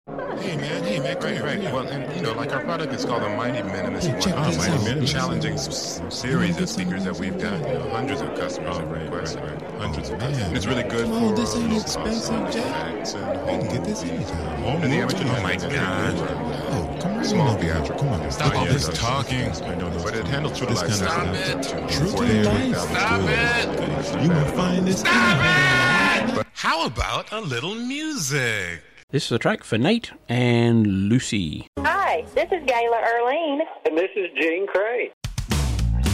Hey man, right. Well, and like our product is called the Mighty Minimus. Challenging series of speakers that we've got. Hundreds of customers have requested. Hundreds of customers. And it's really good for this ain't expensive, Jack. You can get this anytime. And the original. Oh my God. Come on, small theatrical. Come on. Stop all this talking. But it handles true to life. Stop it. True to life. Stop it. You will find this. Stop it. How about a little music? This is a track for Nate and Lucy. Hi, this is Gayla Erlene. And this is Gene Cray.